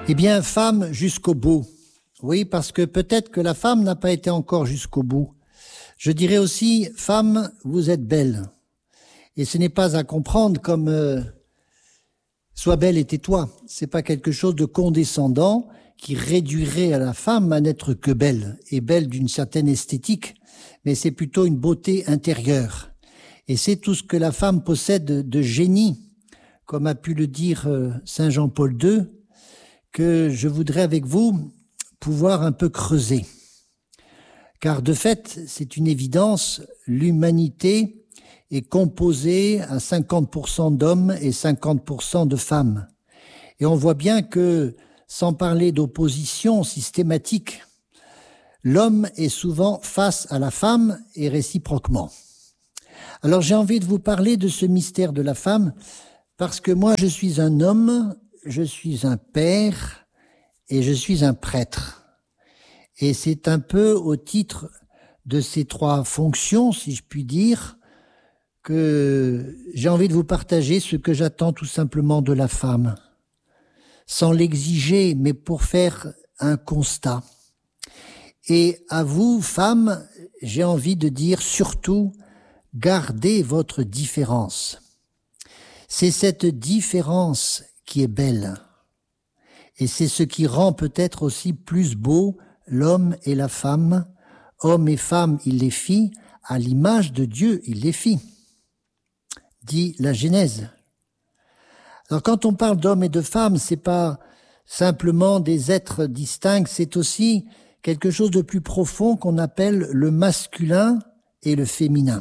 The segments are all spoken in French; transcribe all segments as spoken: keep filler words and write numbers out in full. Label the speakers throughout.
Speaker 1: Eh bien, femme jusqu'au bout. Oui, parce que peut-être que la femme n'a pas été encore jusqu'au bout. Je dirais aussi, femme, vous êtes belle. Et ce n'est pas à comprendre comme euh, sois belle et tais-toi. C'est pas quelque chose de condescendant qui réduirait à la femme à n'être que belle, et belle d'une certaine esthétique, mais c'est plutôt une beauté intérieure. Et c'est tout ce que la femme possède de génie, comme a pu le dire euh, Saint Jean-Paul deux, que je voudrais avec vous pouvoir un peu creuser. Car de fait, c'est une évidence, l'humanité est composée à cinquante pour cent d'hommes et cinquante pour cent de femmes. Et on voit bien que, sans parler d'opposition systématique, l'homme est souvent face à la femme et réciproquement. Alors j'ai envie de vous parler de ce mystère de la femme, parce que moi je suis un homme, je suis un père et je suis un prêtre. Et c'est un peu au titre de ces trois fonctions, si je puis dire, que j'ai envie de vous partager ce que j'attends tout simplement de la femme, sans l'exiger, mais pour faire un constat. Et à vous, femmes, j'ai envie de dire surtout, gardez votre différence. C'est cette différence qui est belle. Et c'est ce qui rend peut-être aussi plus beau l'homme et la femme. Hommes et femmes, il les fit, à l'image de Dieu, il les fit, dit la Genèse. Alors quand on parle d'hommes et de femmes, c'est pas simplement des êtres distincts, c'est aussi quelque chose de plus profond qu'on appelle le masculin et le féminin.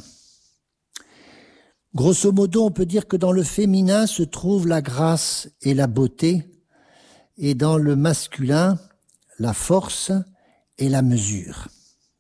Speaker 1: Grosso modo, on peut dire que dans le féminin se trouve la grâce et la beauté, et dans le masculin, la force et la mesure.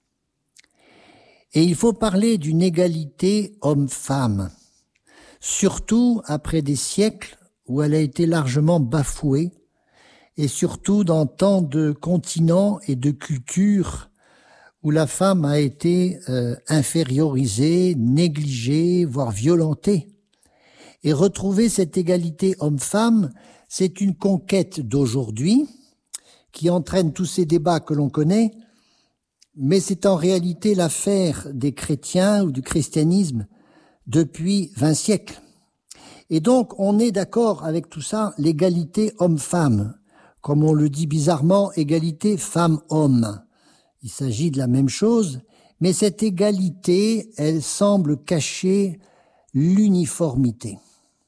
Speaker 1: Et il faut parler d'une égalité homme-femme, surtout après des siècles où elle a été largement bafouée, et surtout dans tant de continents et de cultures où la femme a été euh, infériorisée, négligée, voire violentée. Et retrouver cette égalité homme-femme, c'est une conquête d'aujourd'hui qui entraîne tous ces débats que l'on connaît, mais c'est en réalité l'affaire des chrétiens ou du christianisme depuis vingt siècles. Et donc, on est d'accord avec tout ça, l'égalité homme-femme, comme on le dit bizarrement, égalité femme-homme. Il s'agit de la même chose, mais cette égalité, elle semble cacher l'uniformité.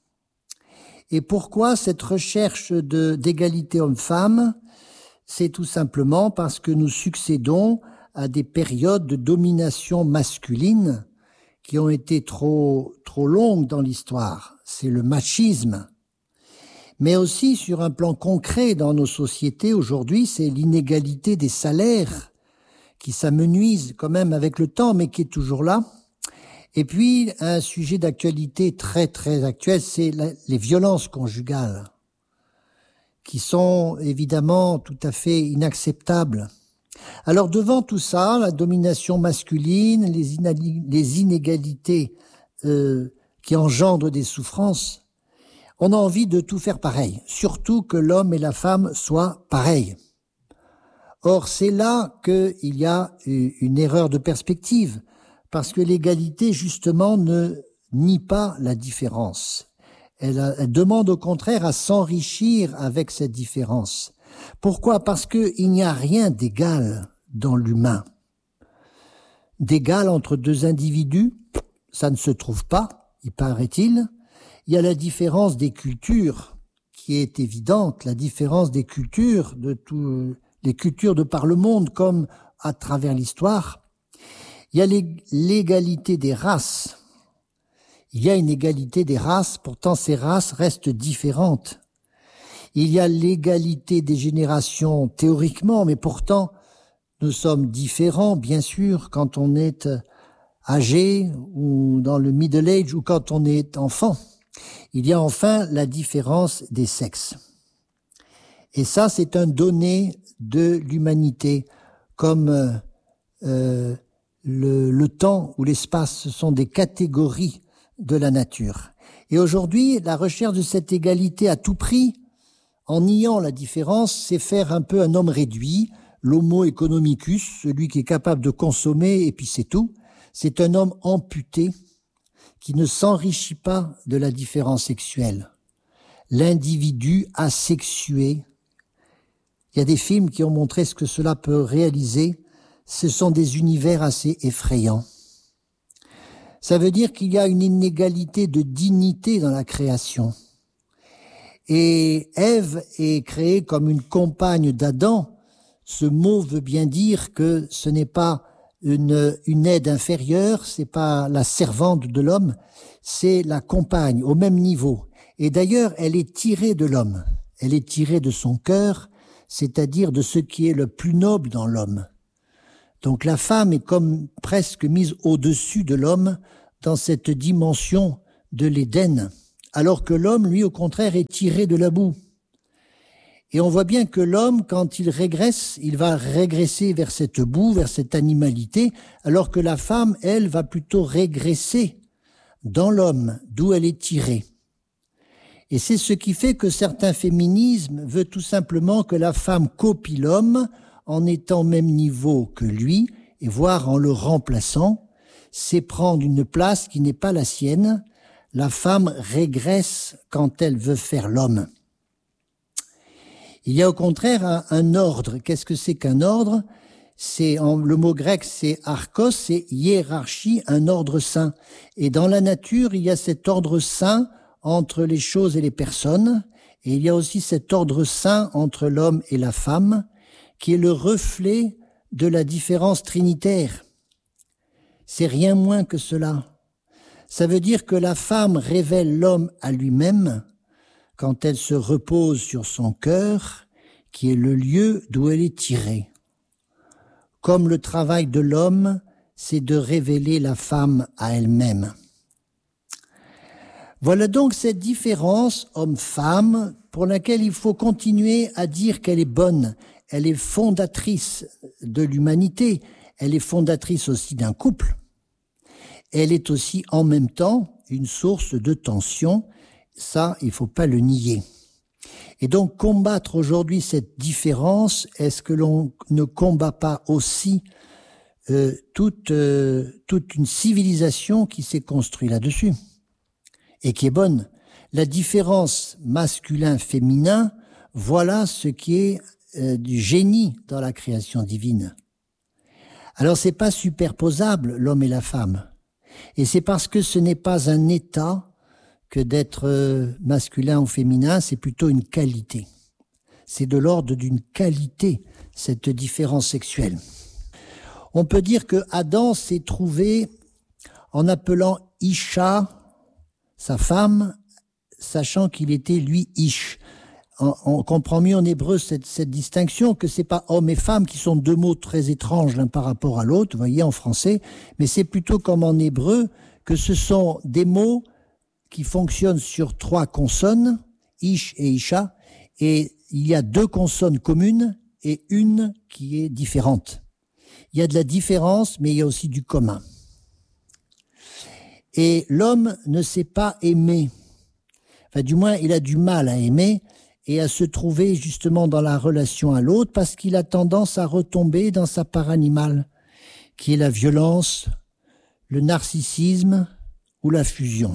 Speaker 1: Et pourquoi cette recherche de, d'égalité homme-femme? C'est tout simplement parce que nous succédons à des périodes de domination masculine qui ont été trop, trop longues dans l'histoire. C'est le machisme. Mais aussi, sur un plan concret dans nos sociétés aujourd'hui, c'est l'inégalité des salaires qui s'amenuise quand même avec le temps, mais qui est toujours là. Et puis, un sujet d'actualité très, très actuel, c'est la, les violences conjugales, qui sont évidemment tout à fait inacceptables. Alors, devant tout ça, la domination masculine, les, inali- les inégalités euh, qui engendrent des souffrances, on a envie de tout faire pareil, surtout que l'homme et la femme soient pareils. Or, c'est là qu'il y a une erreur de perspective, parce que l'égalité, justement, ne nie pas la différence. Elle, elle demande au contraire à s'enrichir avec cette différence. Pourquoi? Parce qu'il n'y a rien d'égal dans l'humain. D'égal entre deux individus, ça ne se trouve pas, il paraît-il. Il y a la différence des cultures, qui est évidente, la différence des cultures, de tous les cultures de par le monde, comme à travers l'histoire. Il y a l'égalité des races. Il y a une égalité des races, pourtant ces races restent différentes. Il y a l'égalité des générations théoriquement, mais pourtant nous sommes différents, bien sûr, quand on est âgé ou dans le middle age ou quand on est enfant. Il y a enfin la différence des sexes. Et ça, c'est un donné de l'humanité, comme euh, euh, le, le temps ou l'espace, ce sont des catégories de la nature. Et aujourd'hui, la recherche de cette égalité à tout prix en niant la différence, c'est faire un peu un homme réduit, l'homo economicus, celui qui est capable de consommer et puis c'est tout. C'est un homme amputé qui ne s'enrichit pas de la différence sexuelle. L'individu asexué. Il y a des films qui ont montré ce que cela peut réaliser. Ce sont des univers assez effrayants. Ça veut dire qu'il y a une inégalité de dignité dans la création. Et Ève est créée comme une compagne d'Adam. Ce mot veut bien dire que ce n'est pas une, une aide inférieure, c'est pas la servante de l'homme, c'est la compagne au même niveau. Et d'ailleurs, elle est tirée de l'homme. Elle est tirée de son cœur, c'est-à-dire de ce qui est le plus noble dans l'homme. Donc la femme est comme presque mise au-dessus de l'homme dans cette dimension de l'Éden, alors que l'homme, lui, au contraire, est tiré de la boue. Et on voit bien que l'homme, quand il régresse, il va régresser vers cette boue, vers cette animalité, alors que la femme, elle, va plutôt régresser dans l'homme, d'où elle est tirée. Et c'est ce qui fait que certains féminismes veulent tout simplement que la femme copie l'homme en étant au même niveau que lui, et voire en le remplaçant. C'est prendre une place qui n'est pas la sienne. La femme régresse quand elle veut faire l'homme. Il y a au contraire un, un ordre. Qu'est-ce que c'est qu'un ordre? C'est en, le mot grec, c'est archos, c'est hiérarchie, un ordre saint. Et dans la nature, il y a cet ordre saint entre les choses et les personnes. Et il y a aussi cet ordre saint entre l'homme et la femme, qui est le reflet de la différence trinitaire. C'est rien moins que cela. Ça veut dire que la femme révèle l'homme à lui-même quand elle se repose sur son cœur, qui est le lieu d'où elle est tirée. Comme le travail de l'homme, c'est de révéler la femme à elle-même. Voilà donc cette différence homme-femme pour laquelle il faut continuer à dire qu'elle est bonne. Elle est fondatrice de l'humanité, elle est fondatrice aussi d'un couple. Elle est aussi en même temps une source de tension. Ça, il ne faut pas le nier. Et donc, combattre aujourd'hui cette différence, est-ce que l'on ne combat pas aussi euh, toute, euh, toute une civilisation qui s'est construite là-dessus et qui est bonne? La différence masculin-féminin, voilà ce qui est euh, du génie dans la création divine. Alors, c'est pas superposable, l'homme et la femme. Et c'est parce que ce n'est pas un état que d'être masculin ou féminin, c'est plutôt une qualité. C'est de l'ordre d'une qualité, cette différence sexuelle. On peut dire que Adam s'est trouvé en appelant Isha, sa femme, sachant qu'il était lui Ish. On, on comprend mieux en hébreu cette, cette distinction, que c'est pas homme et femme qui sont deux mots très étranges l'un par rapport à l'autre, vous voyez, en français, mais c'est plutôt comme en hébreu que ce sont des mots qui fonctionnent sur trois consonnes, Ish et Isha, et il y a deux consonnes communes et une qui est différente. Il y a de la différence, mais il y a aussi du commun. Et l'homme ne sait pas aimer. Enfin, du moins, il a du mal à aimer et à se trouver justement dans la relation à l'autre parce qu'il a tendance à retomber dans sa part animale, qui est la violence, le narcissisme ou la fusion.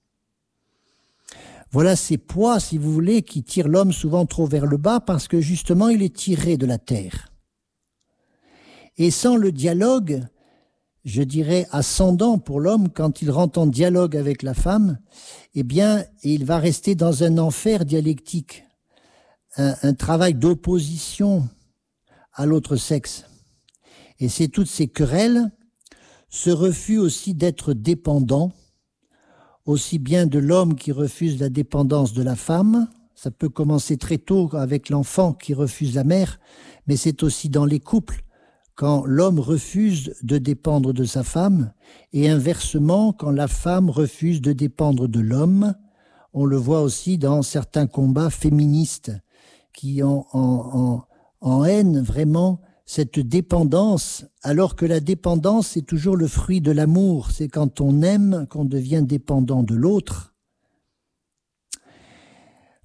Speaker 1: Voilà ces poids, si vous voulez, qui tirent l'homme souvent trop vers le bas parce que justement il est tiré de la terre. Et sans le dialogue, je dirais ascendant pour l'homme, quand il rentre en dialogue avec la femme, eh bien, il va rester dans un enfer dialectique, un, un travail d'opposition à l'autre sexe. Et c'est toutes ces querelles, ce refus aussi d'être dépendant, aussi bien de l'homme qui refuse la dépendance de la femme, ça peut commencer très tôt avec l'enfant qui refuse la mère, mais c'est aussi dans les couples, quand l'homme refuse de dépendre de sa femme, et inversement, quand la femme refuse de dépendre de l'homme. On le voit aussi dans certains combats féministes qui ont en, en, en haine vraiment cette dépendance, alors que la dépendance est toujours le fruit de l'amour. C'est quand on aime qu'on devient dépendant de l'autre.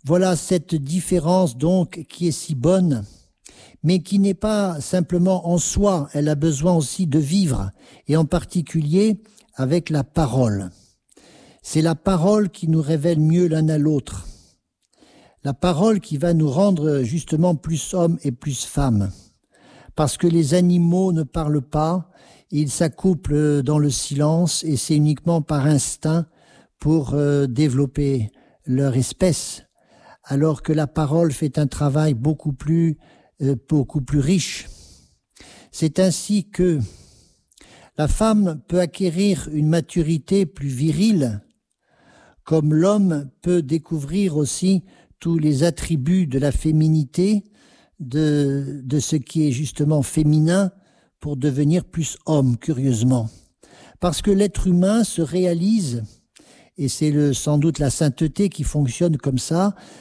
Speaker 1: Voilà cette différence donc qui est si bonne, mais qui n'est pas simplement en soi, elle a besoin aussi de vivre, et en particulier avec la parole. C'est la parole qui nous révèle mieux l'un à l'autre. La parole qui va nous rendre justement plus hommes et plus femmes. Parce que les animaux ne parlent pas, ils s'accouplent dans le silence et c'est uniquement par instinct pour euh, développer leur espèce. Alors que la parole fait un travail beaucoup plus, euh, beaucoup plus riche. C'est ainsi que la femme peut acquérir une maturité plus virile, comme l'homme peut découvrir aussi tous les attributs de la féminité, de, de ce qui est justement féminin, pour devenir plus homme, curieusement. Parce que l'être humain se réalise, et c'est le, sans doute la sainteté qui fonctionne comme ça,